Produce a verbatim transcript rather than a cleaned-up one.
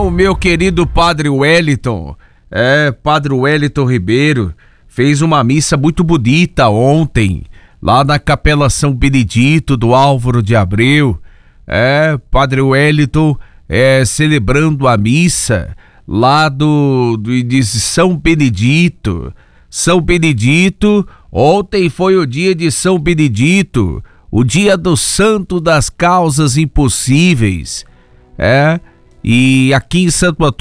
o meu querido Padre Wellington, é, Padre Wellington Ribeiro, fez uma missa muito bonita ontem, lá na Capela São Benedito do Álvaro de Abreu. É, Padre Wellington, é, celebrando a missa lá do, do de São Benedito. São Benedito, ontem foi o dia de São Benedito, o dia do santo das causas impossíveis. É, e aqui em Santo Antônio